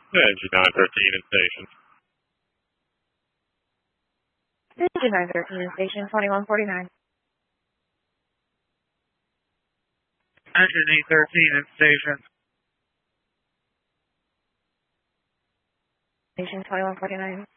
Engine 913 in station. Engine 913 in station, 2149. Engine 813 in station. Station 2149.